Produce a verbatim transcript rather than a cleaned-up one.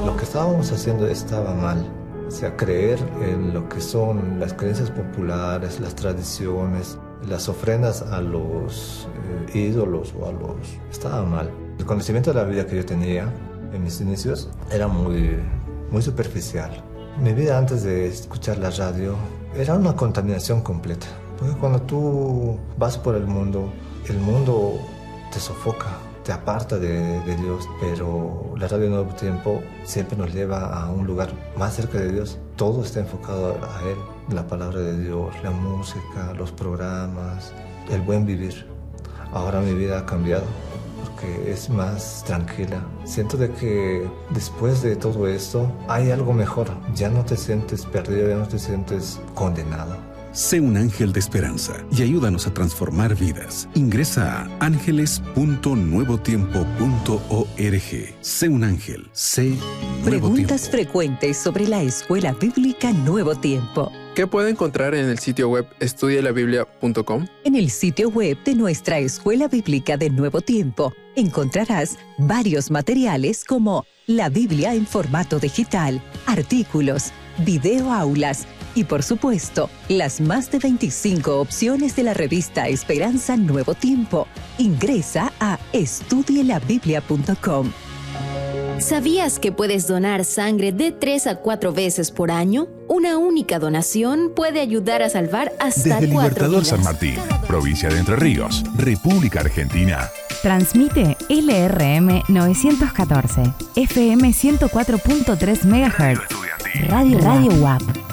Lo que estábamos haciendo estaba mal. O sea, creer en lo que son las creencias populares, las tradiciones, las ofrendas a los eh, ídolos o a los... estaba mal. El conocimiento de la vida que yo tenía en mis inicios era muy, muy superficial. Mi vida antes de escuchar la radio era una contaminación completa. Porque cuando tú vas por el mundo, el mundo te sofoca, te aparta de, de Dios, pero la Radio Nuevo Tiempo siempre nos lleva a un lugar más cerca de Dios. Todo está enfocado a Él, la palabra de Dios, la música, los programas, el buen vivir. Ahora mi vida ha cambiado porque es más tranquila. Siento de que después de todo esto hay algo mejor. Ya no te sientes perdido, ya no te sientes condenado. Sé un ángel de esperanza y ayúdanos a transformar vidas. Ingresa a ángeles punto nuevo tiempo punto org. Sé un ángel, sé Nuevo Preguntas Tiempo. frecuentes sobre la Escuela Bíblica Nuevo Tiempo. ¿Qué puede encontrar en el sitio web estudia la biblia punto com? En el sitio web de nuestra Escuela Bíblica de Nuevo Tiempo encontrarás varios materiales como la Biblia en formato digital, artículos, video aulas y, por supuesto, las más de veinticinco opciones de la revista Esperanza Nuevo Tiempo. Ingresa a estudie la biblia punto com. ¿Sabías que puedes donar sangre de tres a cuatro veces por año? Una única donación puede ayudar a salvar hasta Desde cuatro Libertador vidas. San Martín, provincia de Entre Ríos, República Argentina. Transmite L R M novecientos catorce, F M ciento cuatro punto tres megahertz. Radio Radio U A P.